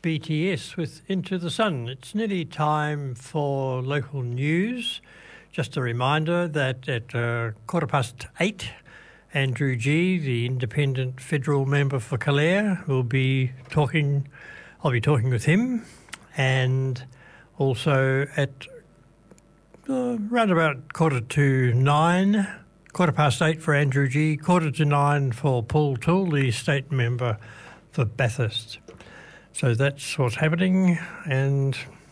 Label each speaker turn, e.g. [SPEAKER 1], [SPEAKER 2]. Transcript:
[SPEAKER 1] BTS with Into the Sun. It's nearly time for local news. Just a reminder that at 8:15, Andrew Gee, the independent federal member for Calare, will be talking. I'll be talking with him, and also at round about 8:15 for Andrew Gee, 8:45 for Paul Toole, the state member for Bathurst. So that's what's happening, and